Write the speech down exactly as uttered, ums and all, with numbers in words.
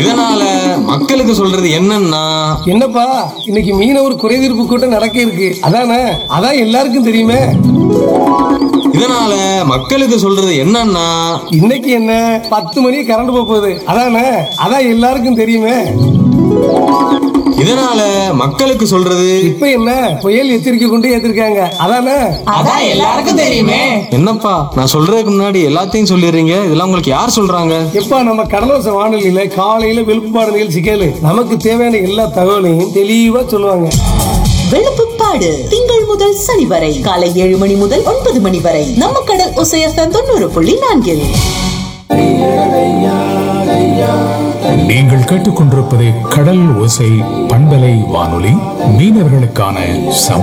இதனால மக்களுக்கு சொல்றது என்னன்னா, என்னப்பா இன்னைக்கு மீனவர் குறைதீர்ப்பு கூட்டம் நடக்க இருக்கு, அதானே? அதான் எல்லாருக்கும் தெரியுமே. இதனால மக்களுக்கு சொல்றது என்னன்னா, இன்னைக்கு என்ன பத்து மணி கரண்ட் போகுது, அதானே? அதான் எல்லாருக்கும் தெரியுமே. இதனால மக்களுக்கு சொல்றது இப்ப என்ன புயல் எச்சரிக்கை கொண்டு ஏத்திருக்காங்க, அதானே? அதான் எல்லாருக்கும் தெரியுமே. என்னப்பா நான் சொல்றதுக்கு முன்னாடி எல்லாத்தையும் சொல்லிடுறீங்க, இதெல்லாம் உங்களுக்கு யார் சொல்றாங்க? எப்பா நம்ம கடலோச வானொலியில காலையில வெளுப்பாடு நிகழ்ச்சி கேளு, நமக்கு தேவையான எல்லா தகவலையும் தெளிவா சொல்லுவாங்க. வெளுப்புப்பாடு திங்கள் முதல் சனி வரை காலை ஏழு மணி முதல் ஒன்பது மணி வரை நம்ம கடல் ஒசையத்தன் தொண்ணூறு புள்ளி நான்கில். நீங்கள் கேட்டுக்கொண்டிருப்பது கடல் ஓசை பண்பலை வானொலி, மீனவர்களுக்கான சம